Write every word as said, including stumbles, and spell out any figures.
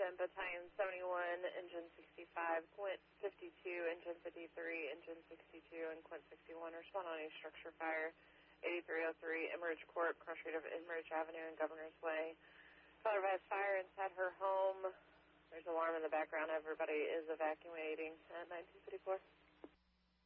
seven, Battalion seventy-one, Engine sixty-five, Quint fifty-two, Engine fifty-three, Engine sixty-two, and Quint sixty-one respond on a structure fire, eighty-three oh three Emerge Court, cross street of Emerge Avenue and Governor's Way. Caller has fire inside her home. There's alarm in the background. Everybody is evacuating at nineteen fifty-four.